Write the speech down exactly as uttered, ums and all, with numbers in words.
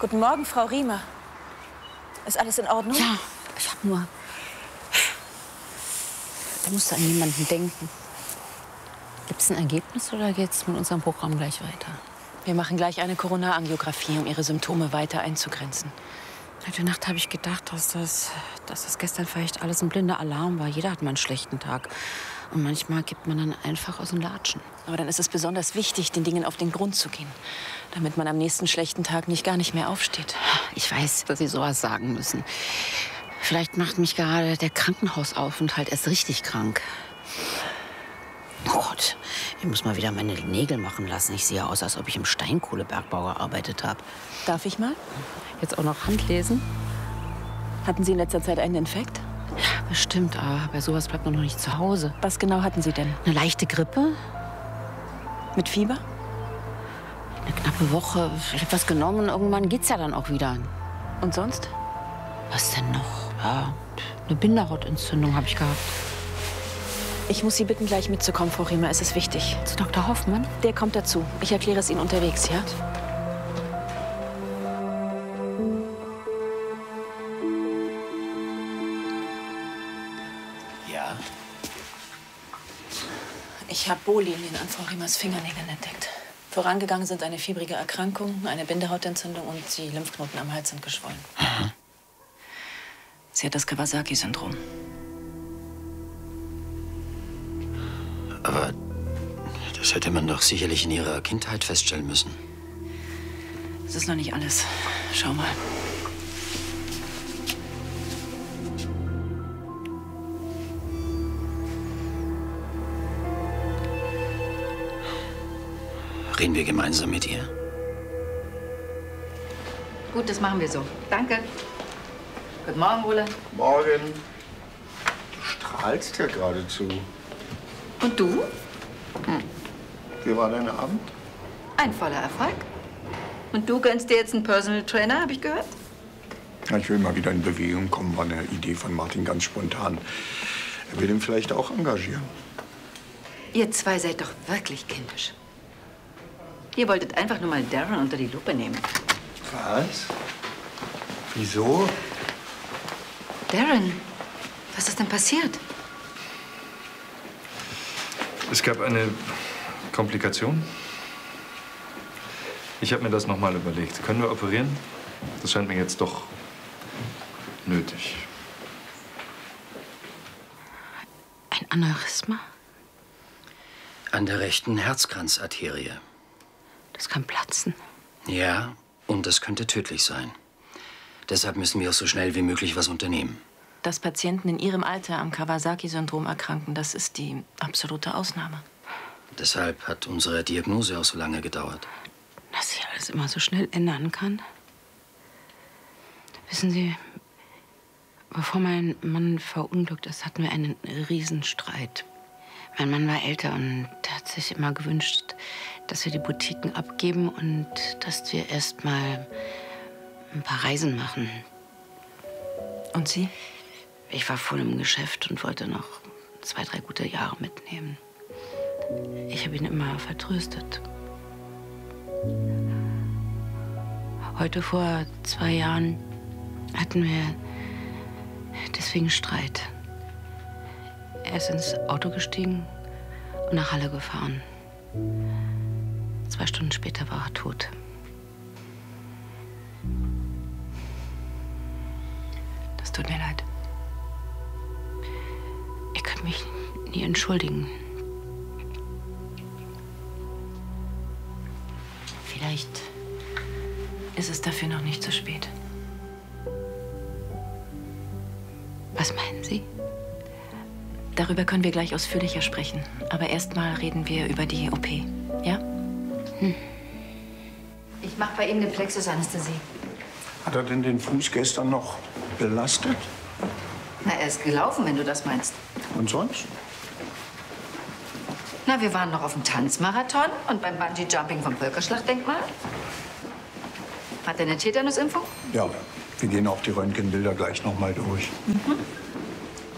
Guten Morgen, Frau Riemer. Ist alles in Ordnung? Ja, ich hab nur... Du musst an jemanden denken. Gibt es ein Ergebnis oder geht es mit unserem Programm gleich weiter? Wir machen gleich eine Koronarangiographie, um Ihre Symptome weiter einzugrenzen. Heute Nacht habe ich gedacht, dass das, dass das gestern vielleicht alles ein blinder Alarm war. Jeder hat mal einen schlechten Tag. Und manchmal gibt man dann einfach aus den Latschen. Aber dann ist es besonders wichtig, den Dingen auf den Grund zu gehen. Damit man am nächsten schlechten Tag nicht gar nicht mehr aufsteht. Ich weiß, dass Sie sowas sagen müssen. Vielleicht macht mich gerade der Krankenhausaufenthalt erst richtig krank. Oh Gott, ich muss mal wieder meine Nägel machen lassen. Ich sehe aus, als ob ich im Steinkohlebergbau gearbeitet habe. Darf ich mal? Jetzt auch noch Handlesen? Hatten Sie in letzter Zeit einen Infekt? Ja, bestimmt, aber bei sowas bleibt man noch nicht zu Hause. Was genau hatten Sie denn? Eine leichte Grippe? Mit Fieber? Eine knappe Woche. Ich habe was genommen und irgendwann geht's ja dann auch wieder. Und sonst? Was denn noch? Ja, eine Bindehautentzündung habe ich gehabt. Ich muss Sie bitten, gleich mitzukommen, Frau Riemer. Es ist wichtig. Zu Doktor Hoffmann? Der kommt dazu. Ich erkläre es Ihnen unterwegs, ja? Ja? Ich habe Bohrlinien an Frau Riemers Fingernägeln entdeckt. Vorangegangen sind eine fiebrige Erkrankung, eine Bindehautentzündung und die Lymphknoten am Hals sind geschwollen. Aha. Sie hat das Kawasaki-Syndrom. Aber das hätte man doch sicherlich in ihrer Kindheit feststellen müssen. Das ist noch nicht alles. Schau mal. Reden wir gemeinsam mit ihr? Gut, das machen wir so. Danke. Guten Morgen, Ole. Morgen. Du strahlst ja geradezu. Und du? Hm. Wie war dein Abend? Ein voller Erfolg. Und du gönnst dir jetzt einen Personal Trainer, habe ich gehört? Ja, ich will mal wieder in Bewegung kommen, war eine Idee von Martin ganz spontan. Er will ihn vielleicht auch engagieren. Ihr zwei seid doch wirklich kindisch. Ihr wolltet einfach nur mal Darren unter die Lupe nehmen. Was? Wieso? Darren, was ist denn passiert? Es gab eine Komplikation. Ich habe mir das noch mal überlegt. Können wir operieren? Das scheint mir jetzt doch nötig. Ein Aneurysma? An der rechten Herzkranzarterie. Das kann platzen. Ja, und das könnte tödlich sein. Deshalb müssen wir auch so schnell wie möglich was unternehmen. Dass Patienten in ihrem Alter am Kawasaki-Syndrom erkranken, das ist die absolute Ausnahme. Deshalb hat unsere Diagnose auch so lange gedauert. Dass sich alles immer so schnell ändern kann. Wissen Sie, bevor mein Mann verunglückt ist, hatten wir einen Riesenstreit. Mein Mann war älter und hat sich immer gewünscht, dass wir die Boutiquen abgeben und dass wir erst mal ein paar Reisen machen. Und Sie? Ich war voll im Geschäft und wollte noch zwei, drei gute Jahre mitnehmen. Ich habe ihn immer vertröstet. Heute vor zwei Jahren hatten wir deswegen Streit. Er ist ins Auto gestiegen und nach Halle gefahren. Zwei Stunden später war er tot. Das tut mir leid. Ihr könnt mich nie entschuldigen. Vielleicht ist es dafür noch nicht zu spät. Was meinen Sie? Darüber können wir gleich ausführlicher sprechen. Aber erst mal reden wir über die O P, ja? Hm. Ich mache bei ihm eine Plexusanästhesie. Hat er denn den Fuß gestern noch belastet? Na, er ist gelaufen, wenn du das meinst. Und sonst? Na, wir waren noch auf dem Tanzmarathon und beim Bungee-Jumping vom Völkerschlachtdenkmal. Hat er eine Tetanusimpfung? Ja, wir gehen auch die Röntgenbilder gleich noch mal durch. Mhm.